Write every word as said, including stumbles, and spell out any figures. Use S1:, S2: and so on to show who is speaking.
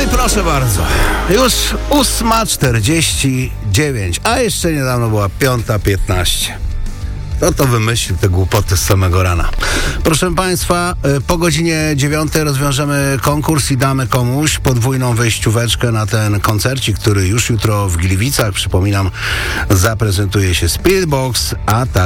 S1: No i proszę bardzo, już ósma czterdzieści dziewięć, a jeszcze niedawno była piąta piętnaście. Kto to wymyślił te głupoty z samego rana? Proszę Państwa, po godzinie dziewiątej rozwiążemy konkurs i damy komuś podwójną wejścióweczkę na ten koncercik, który już jutro w Gliwicach, przypominam, zaprezentuje się Spiritbox, a tak